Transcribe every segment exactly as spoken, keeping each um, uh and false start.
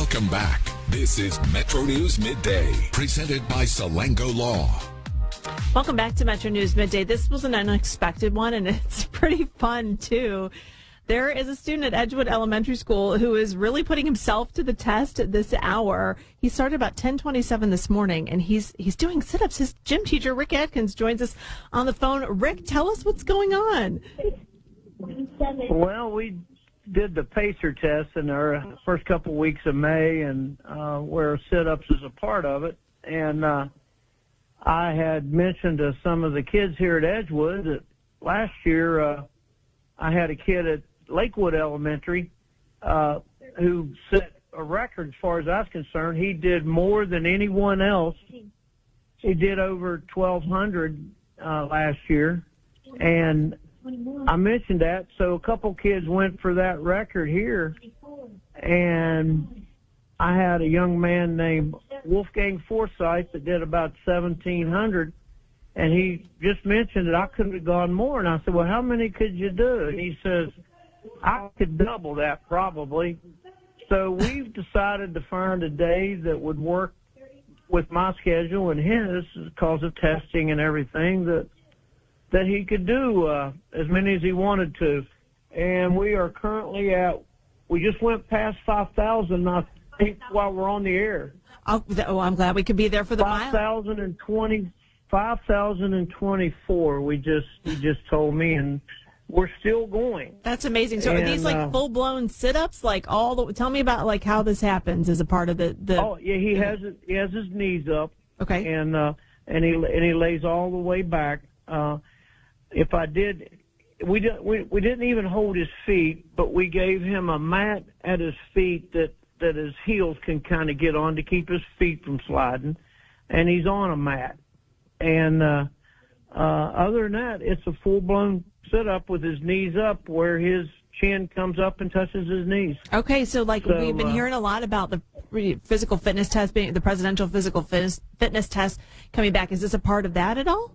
Welcome back. This is Metro News Midday, presented by Salango Law. Welcome back to Metro News Midday. This was an unexpected one, and it's pretty fun, too. There is a student at Edgewood Elementary School who is really putting himself to the test this hour. He started about ten twenty-seven this morning, and he's he's doing sit-ups. His gym teacher, Rick Atkins, joins us on the phone. Rick, tell us what's going on. Well, we did the PACER test in our first couple weeks of May, and uh, where sit-ups is a part of it. And uh, I had mentioned to some of the kids here at Edgewood that last year uh, I had a kid at Lakewood Elementary uh, who set a record as far as I was concerned. He did more than anyone else. He did over twelve hundred uh, last year, and I mentioned that, so a couple kids went for that record here, and I had a young man named Wolfgang Forsythe that did about seventeen hundred, and he just mentioned that I couldn't have gone more, and I said, well, how many could you do? And he says, I could double that probably. So we've decided to find a day that would work with my schedule and his because of testing and everything that that he could do uh, as many as he wanted to. And we are currently at, we just went past five thousand, I think, while we're on the air. Oh, oh I'm glad we could be there for the mile. five thousand twenty, five thousand twenty-four, we just, he just told me, and we're still going. That's amazing. So and, are these like uh, full-blown sit-ups? Like all the, tell me about like how this happens as a part of the, the Oh, yeah, he has, it, he has his knees up. Okay. And, uh, and he, and he lays all the way back. Uh, If I did, we didn't we, we didn't even hold his feet, but we gave him a mat at his feet that, that his heels can kind of get on to keep his feet from sliding, and he's on a mat. And uh, uh, other than that, it's a full-blown sit-up with his knees up where his chin comes up and touches his knees. Okay, so like So, we've been uh, hearing a lot about the physical fitness test, being the presidential physical fitness, fitness test coming back. Is this a part of that at all?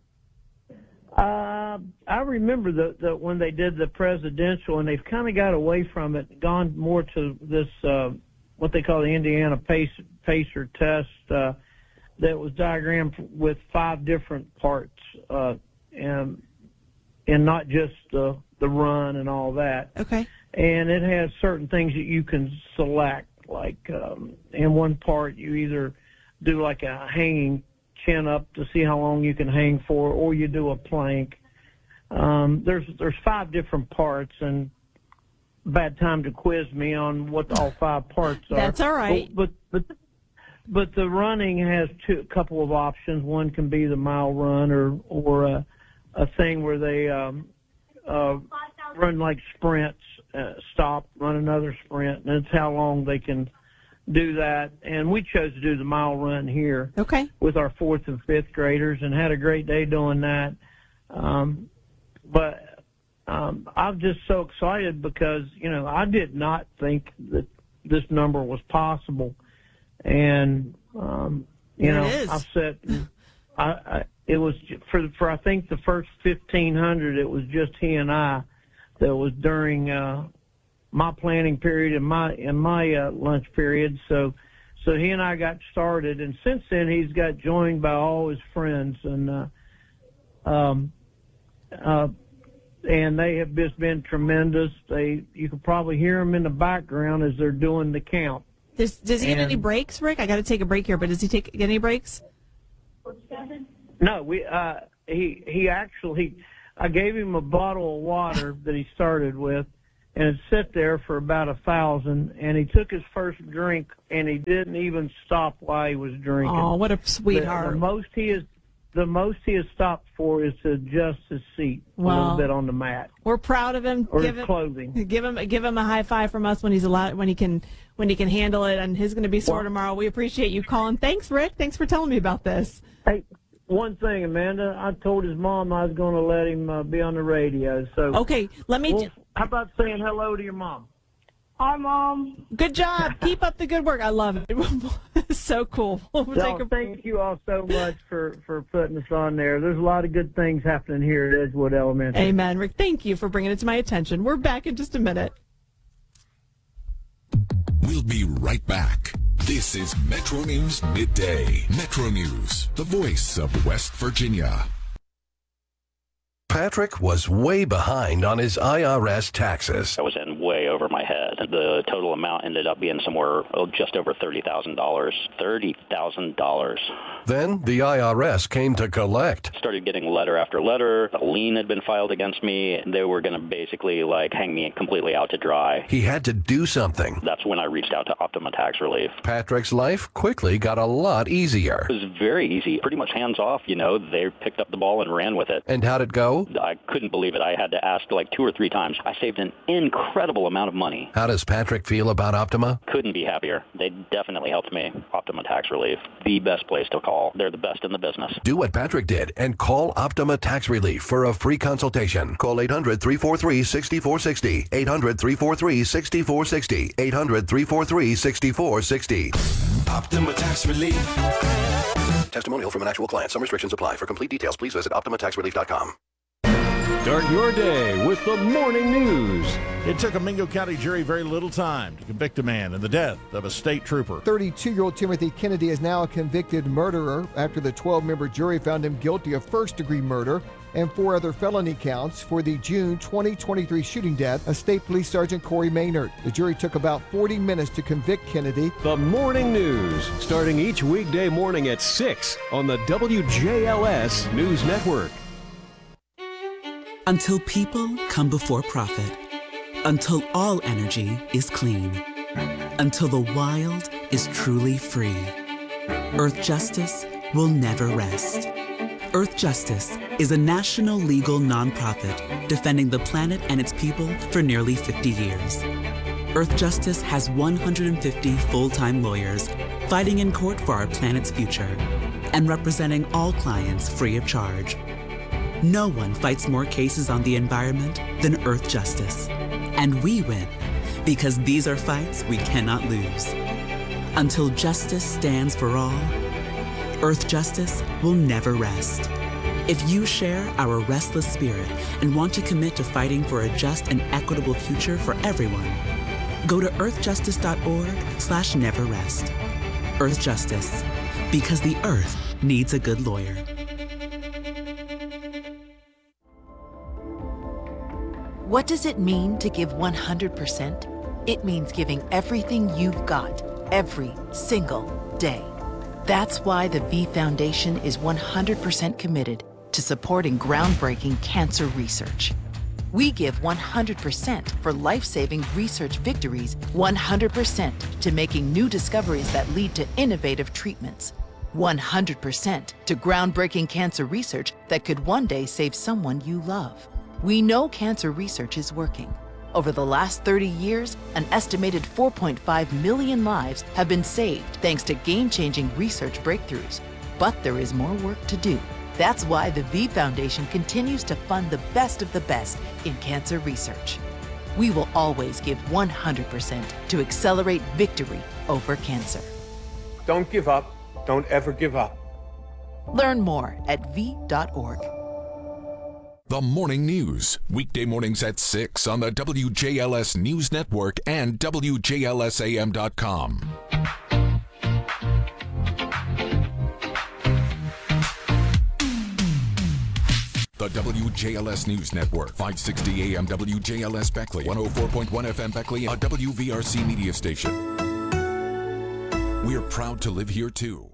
Uh, I remember that the, when they did the presidential, and they've kind of got away from it, gone more to this, uh, what they call the Indiana Pace, Pacer test, uh, that was diagrammed with five different parts, uh, and, and not just the, the run and all that. Okay. And it has certain things that you can select, like, um, in one part you either do like a hanging chin up to see how long you can hang for, or you do a plank. Um, there's there's five different parts, and bad time to quiz me on what all five parts are. That's all right. But but but, but the running has two a couple of options. One can be the mile run, or or a, a thing where they um, uh, run like sprints, uh, stop, run another sprint, and it's how long they can do that. And we chose to do the mile run here. Okay. With our fourth and fifth graders, and had a great day doing that. Um, but um, I'm just so excited because, you know, I did not think that this number was possible. And, um, you There know, it is. I said, I, I, it was for, for, I think the first fifteen hundred, it was just he and I that was during, uh, my planning period and my and my uh, lunch period. So, so he and I got started, and since then he's got joined by all his friends, and uh, um, uh, and they have just been tremendous. They you can probably hear them in the background as they're doing the count. Does does he get And- any breaks, Rick? I got to take a break here, but does he take get any breaks? No, we uh, he he actually I gave him a bottle of water that he started with, and it sat there for about a thousand, and he took his first drink, and he didn't even stop while he was drinking. Oh, what a The, sweetheart! the most he is, the most he has stopped for is to adjust his seat a Wow. little bit on the mat We're proud of him. or Give his him, clothing. give him, give him a high five from us when he's allowed, when he can, when he can handle it. And he's going to be sore Well- tomorrow. We appreciate you calling. Thanks, Rick. Thanks for telling me about this. Hey, one thing, Amanda, I told his mom I was going to let him uh, be on the radio. So, Okay, let me. well, how about saying hello to your mom? Hi, Mom. Good job. Keep up the good work. I love it. So cool. We'll take So, a- thank you all so much for, for putting us on there. There's a lot of good things happening here at Edgewood Elementary. Amen, Rick. Thank you for bringing it to my attention. We're back in just a minute. With We'll be right back. This is Metro News Midday. Metro News, the voice of West Virginia. Patrick was way behind on his I R S taxes. I was in way over my head. The total amount ended up being somewhere oh, just over thirty thousand dollars. thirty thousand dollars. Then the I R S came to collect. Started getting letter after letter. A lien had been filed against me. They were going to basically like hang me completely out to dry. He had to do something. That's when I reached out to Optima Tax Relief. Patrick's life quickly got a lot easier. It was very easy. Pretty much hands off, you know. They picked up the ball and ran with it. And how'd it go? I couldn't believe it. I had to ask like two or three times. I saved an incredible amount of money. How does Patrick feel about Optima? Couldn't be happier. They definitely helped me. Optima Tax Relief, the best place to call. They're the best in the business. Do what Patrick did and call Optima Tax Relief for a free consultation. Call eight hundred, three four three, six four six zero. eight hundred, three four three, six four six zero. eight hundred, three four three, six four six zero. Optima Tax Relief. Testimonial from an actual client. Some restrictions apply. For complete details, please visit optima tax relief dot com. Start your day with the morning news. It took a Mingo County jury very little time to convict a man in the death of a state trooper. thirty-two-year-old Timothy Kennedy is now a convicted murderer after the twelve-member jury found him guilty of first-degree murder and four other felony counts for the June twenty twenty-three shooting death of State Police Sergeant Corey Maynard. The jury took about forty minutes to convict Kennedy. The morning news, starting each weekday morning at six on the W J L S News Network. Until people come before profit. Until all energy is clean. Until the wild is truly free. Earth Justice will never rest. Earth Justice is a national legal nonprofit defending the planet and its people for nearly fifty years. Earth Justice has one hundred fifty full-time lawyers fighting in court for our planet's future and representing all clients free of charge. No one fights more cases on the environment than Earth Justice. And we win because these are fights we cannot lose. Until justice stands for all, Earth Justice will never rest. If you share our restless spirit and want to commit to fighting for a just and equitable future for everyone, go to earthjustice.org slash never rest. Earth Justice, because the earth needs a good lawyer. What does it mean to give one hundred percent? It means giving everything you've got, every single day. That's why the V Foundation is one hundred percent committed to supporting groundbreaking cancer research. We give one hundred percent for life-saving research victories, one hundred percent to making new discoveries that lead to innovative treatments, one hundred percent to groundbreaking cancer research that could one day save someone you love. We know cancer research is working. Over the last thirty years, an estimated four point five million lives have been saved thanks to game-changing research breakthroughs. But there is more work to do. That's why the V Foundation continues to fund the best of the best in cancer research. We will always give one hundred percent to accelerate victory over cancer. Don't give up. Don't ever give up. Learn more at v dot org. The Morning News, weekday mornings at six on the W J L S News Network and W J L S A M dot com. The W J L S News Network, five sixty A M W J L S Beckley, one oh four point one F M Beckley, a W V R C media station. We're proud to live here, too.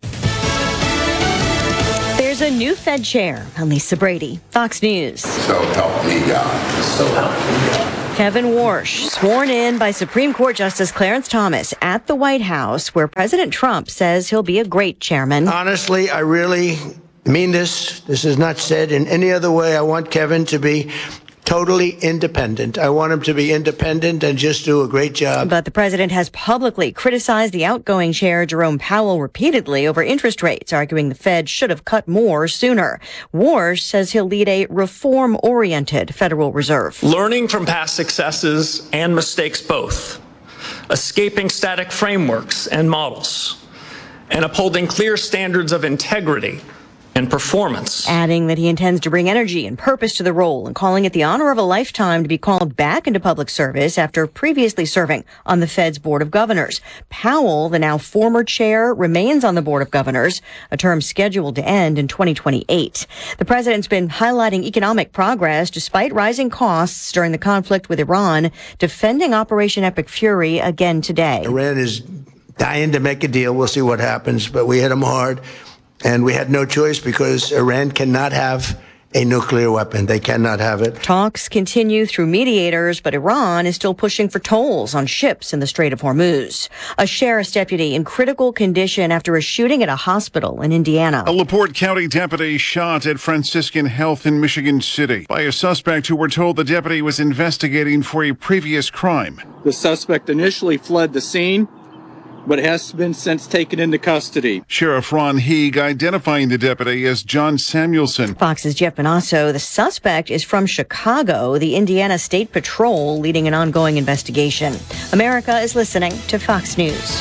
There's a new Fed chair, Lisa Brady, Fox News. So help me God. So help me God. Kevin Warsh, sworn in by Supreme Court Justice Clarence Thomas at the White House, where President Trump says he'll be a great chairman. Honestly, I really mean this. This is not said in any other way. I want Kevin to be totally independent. I want him to be independent and just do a great job. But the president has publicly criticized the outgoing chair, Jerome Powell, repeatedly over interest rates, arguing the Fed should have cut more sooner. Warsh says he'll lead a reform-oriented Federal Reserve. Learning from past successes and mistakes both, escaping static frameworks and models, and upholding clear standards of integrity and performance. Adding that he intends to bring energy and purpose to the role and calling it the honor of a lifetime to be called back into public service after previously serving on the Fed's Board of Governors. Powell, the now former chair, remains on the Board of Governors, a term scheduled to end in twenty twenty-eight. The president's been highlighting economic progress despite rising costs during the conflict with Iran, defending Operation Epic Fury again today. Iran is dying to make a deal. We'll see what happens, but we hit them hard, and we had no choice because Iran cannot have a nuclear weapon. They cannot have it. Talks continue through mediators, but Iran is still pushing for tolls on ships in the Strait of Hormuz. A sheriff's deputy in critical condition after a shooting at a hospital in Indiana. A LaPorte County deputy shot at Franciscan Health in Michigan City by a suspect who we're told the deputy was investigating for a previous crime. The suspect initially fled the scene, but has been since taken into custody. Sheriff Ron Heeg identifying the deputy as John Samuelson. Fox's Jeff Bonasso. The suspect is from Chicago, the Indiana State Patrol leading an ongoing investigation. America is listening to Fox News.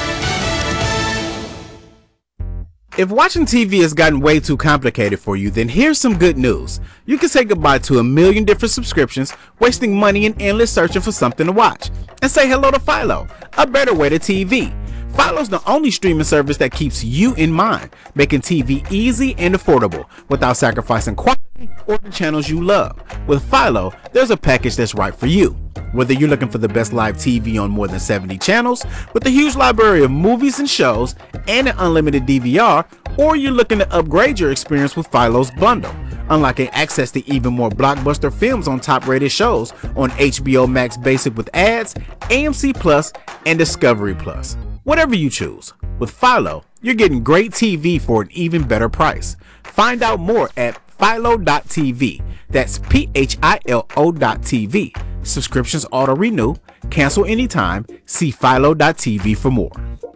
If watching T V has gotten way too complicated for you, then here's some good news. You can say goodbye to a million different subscriptions, wasting money and endless searching for something to watch. And say hello to Philo, a better way to T V. Philo's the only streaming service that keeps you in mind, making T V easy and affordable without sacrificing quality or the channels you love. With Philo, there's a package that's right for you. Whether you're looking for the best live T V on more than seventy channels, with a huge library of movies and shows, and an unlimited D V R, or you're looking to upgrade your experience with Philo's bundle, unlocking access to even more blockbuster films on top-rated shows on H B O Max Basic with ads, A M C Plus, and Discovery Plus. Whatever you choose, with Philo, you're getting great T V for an even better price. Find out more at philo dot t v. That's P H I L O dot T V. Subscriptions auto-renew. Cancel anytime. See philo dot t v for more.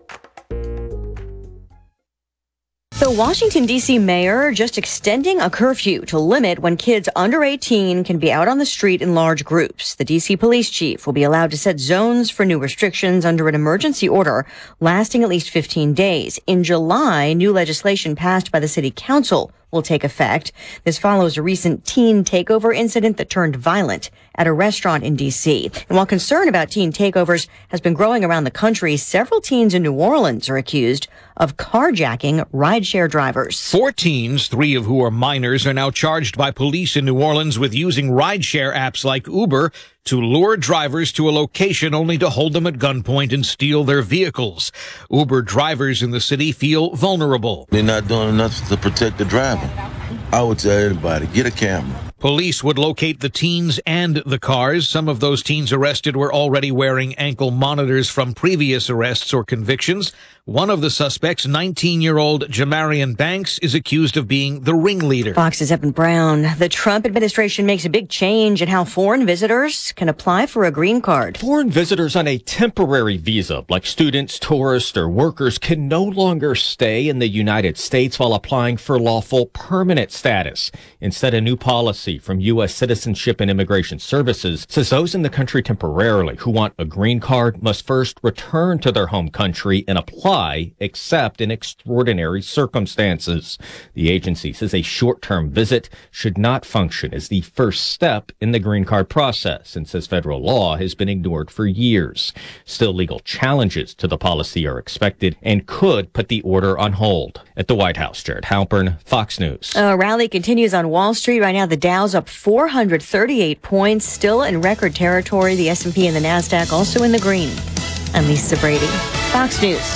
The Washington, D C mayor just extending a curfew to limit when kids under eighteen can be out on the street in large groups. The D C police chief will be allowed to set zones for new restrictions under an emergency order lasting at least fifteen days. In July, new legislation passed by the city council will take effect. This follows a recent teen takeover incident that turned violent at a restaurant in D C. And while concern about teen takeovers has been growing around the country, several teens in New Orleans are accused of carjacking rideshare drivers. Four teens, three of who are minors, are now charged by police in New Orleans with using rideshare apps like Uber to lure drivers to a location only to hold them at gunpoint and steal their vehicles. Uber drivers in the city feel vulnerable. They're not doing enough to protect the driver. I would tell everybody, get a camera. Police would locate the teens and the cars. Some of those teens arrested were already wearing ankle monitors from previous arrests or convictions. One of the suspects, nineteen-year-old Jamarian Banks, is accused of being the ringleader. Fox's Evan Brown. The Trump administration makes a big change in how foreign visitors can apply for a green card. Foreign visitors on a temporary visa, like students, tourists, or workers, can no longer stay in the United States while applying for lawful permanent status. Instead, a new policy from U S Citizenship and Immigration Services says those in the country temporarily who want a green card must first return to their home country and apply, except in extraordinary circumstances. The agency says a short-term visit should not function as the first step in the green card process, and says federal law has been ignored for years. Still, legal challenges to the policy are expected and could put the order on hold. At the White House, Jared Halpern, Fox News. A rally continues on Wall Street. Right now, the Dow's up four hundred thirty-eight points, still in record territory. The S and P and the NASDAQ also in the green. I'm Lisa Brady, Fox News.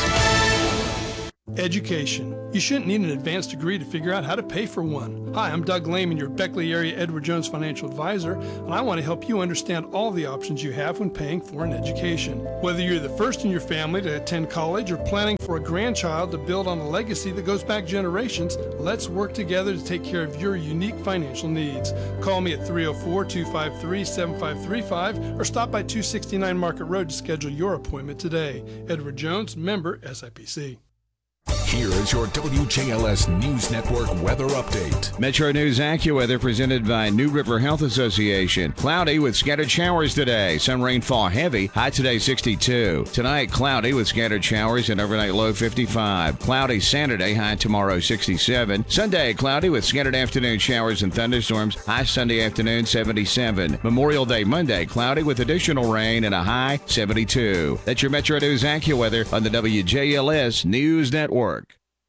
Education. You shouldn't need an advanced degree to figure out how to pay for one. Hi, I'm Doug Lehman, your Beckley area Edward Jones financial advisor, and I want to help you understand all the options you have when paying for an education. Whether you're the first in your family to attend college or planning for a grandchild to build on a legacy that goes back generations, let's work together to take care of your unique financial needs. Call me at three oh four, two five three, seven five three five or stop by two sixty-nine Market Road to schedule your appointment today. Edward Jones, member S I P C. Here is your W J L S News Network weather update. Metro News AccuWeather presented by New River Health Association. Cloudy with scattered showers today. Some rainfall heavy. High today sixty-two. Tonight cloudy with scattered showers and overnight low fifty-five. Cloudy Saturday. High tomorrow sixty-seven. Sunday cloudy with scattered afternoon showers and thunderstorms. High Sunday afternoon seventy-seven. Memorial Day Monday cloudy with additional rain and a high seventy-two. That's your Metro News AccuWeather on the W J L S News Network.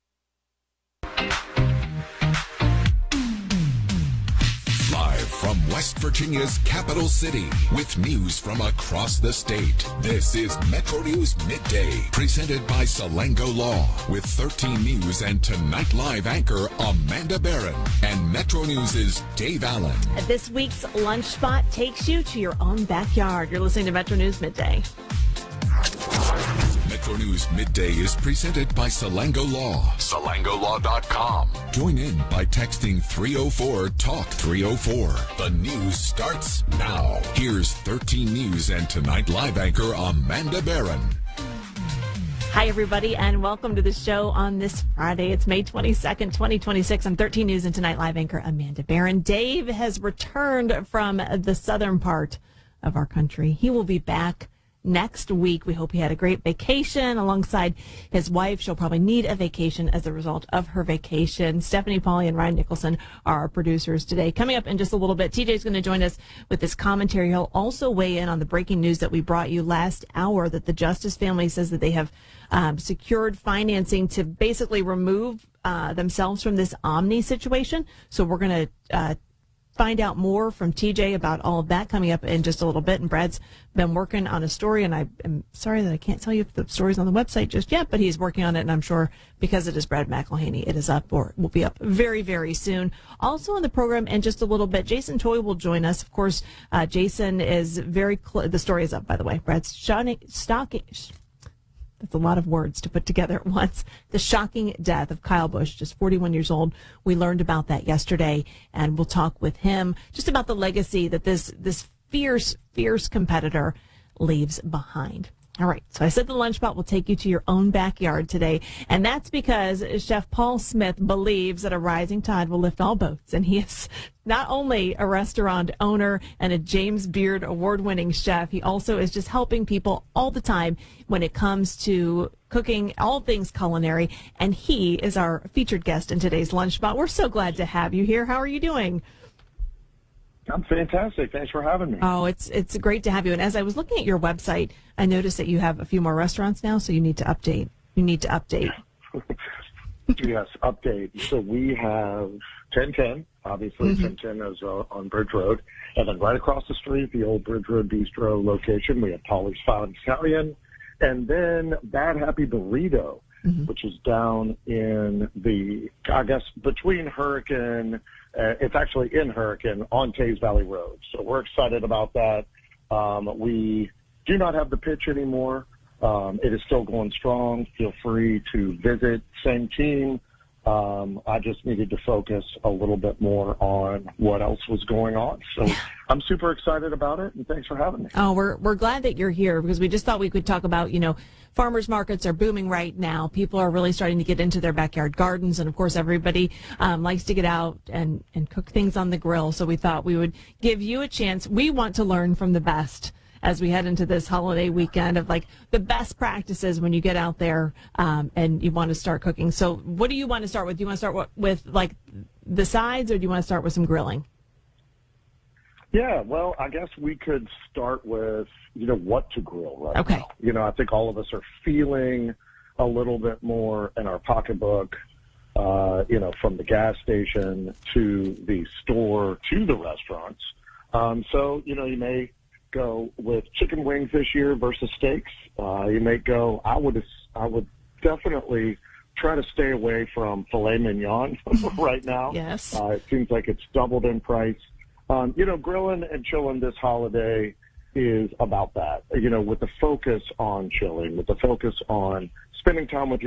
Live from West Virginia's capital city with news from across the state. This is Metro News Midday, presented by Salango Law, with thirteen News and Tonight Live anchor Amanda Barron and Metro News' Dave Allen. This week's lunch spot takes you to your own backyard. You're listening to Metro News Midday. Metro News Midday is presented by Salango Law. Salango Law dot com. Join in by texting three oh four talk three oh four. The news starts now. Here's thirteen News and Tonight Live anchor Amanda Barron. Hi, everybody, and welcome to the show on this Friday. It's May twenty-second, twenty twenty-six. I'm thirteen News and Tonight Live anchor Amanda Barron. Dave has returned from the southern part of our country. He will be back next week. We hope he had a great vacation alongside his wife. She'll probably need a vacation as a result of her vacation. Stephanie Pauly and Ryan Nicholson are our producers today. Coming up in just a little bit, T J's going to join us with this commentary. He'll also weigh in on the breaking news that we brought you last hour, that the Justice family says that they have um, secured financing to basically remove uh, themselves from this Omni situation. So we're going to uh, find out more from T J about all of that coming up in just a little bit. And Brad's been working on a story, and I am sorry that I can't tell you if the story's on the website just yet, but he's working on it, and I'm sure because it is Brad McElhaney, it is up or will be up very, very soon. Also on the program in just a little bit, Jason Toy will join us. Of course, uh, Jason is very cl- the story is up, by the way. Brad's shocking, stalking. That's a lot of words to put together at once. The shocking death of Kyle Busch, just forty-one years old. We learned about that yesterday, and we'll talk with him just about the legacy that this this fierce, fierce competitor leaves behind. All right, so I said the lunch spot will take you to your own backyard today, and that's because Chef Paul Smith believes that a rising tide will lift all boats, and he is not only a restaurant owner and a James Beard award-winning chef, he also is just helping people all the time when it comes to cooking, all things culinary, and he is our featured guest in today's lunch spot. We're so glad to have you here. How are you doing? I'm fantastic. Thanks for having me. Oh, it's it's great to have you. And as I was looking at your website, I noticed that you have a few more restaurants now, so you need to update. You need to update. Yes, update. So we have ten ten, obviously. Mm-hmm. ten ten is uh, on Bridge Road. And then right across the street, the old Bridge Road Bistro location, we have Polly's Fine Italian. And then Bad Happy Burrito, mm-hmm. which is down in the, I guess, between Hurricane. Uh, it's actually in Hurricane on Tays Valley Road. So we're excited about that. Um, we do not have the pitch anymore. Um, it is still going strong. Feel free to visit. Same team. Um, I just needed to focus a little bit more on what else was going on. So I'm super excited about it, and thanks for having me. Oh, we're we're glad that you're here because we just thought we could talk about, you know, farmers markets are booming right now. People are really starting to get into their backyard gardens, and of course, everybody um, likes to get out and and cook things on the grill. So we thought we would give you a chance. We want to learn from the best as we head into this holiday weekend of like the best practices when you get out there um, and you want to start cooking. So what do you want to start with? Do you want to start with, with like the sides, or do you want to start with some grilling? Yeah, well, I guess we could start with, you know, what to grill right okay. now. You know, I think all of us are feeling a little bit more in our pocketbook, uh, you know, from the gas station to the store to the restaurants. Um, so, you know, you may go with chicken wings this year versus steaks. Uh, you may go, I would, I would definitely try to stay away from filet mignon right now. Yes. Uh, it seems like it's doubled in price. Um, you know, grilling and chilling this holiday is about that, you know, with the focus on chilling, with the focus on spending time with your